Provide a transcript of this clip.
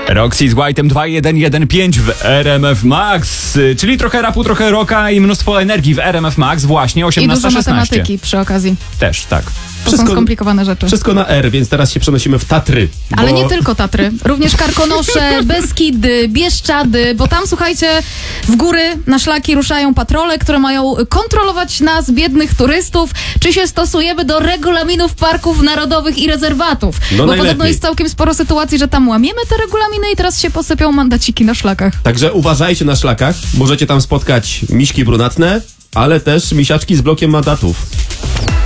Roxy z White'em 2115 w RMF Max, czyli trochę rapu, trochę rocka i mnóstwo energii w RMF Max, właśnie 18:16. I dużo matematyki przy okazji. Też, tak. To są skomplikowane rzeczy. Wszystko na R, więc teraz się przenosimy w Tatry. Ale nie tylko Tatry, również Karkonosze, Beskidy, Bieszczady, bo tam, słuchajcie, w góry na szlaki ruszają patrole, które mają kontrolować nas, biednych turystów, czy się stosujemy do regulaminów parków narodowych i rezerwatów. No bo najlepiej. podobno jest całkiem sporo sytuacji, że tam łamiemy te regulaminy i teraz się posypią mandaciki na szlakach. Także uważajcie na szlakach. Możecie tam spotkać miśki brunatne, ale też misiaczki z blokiem mandatów.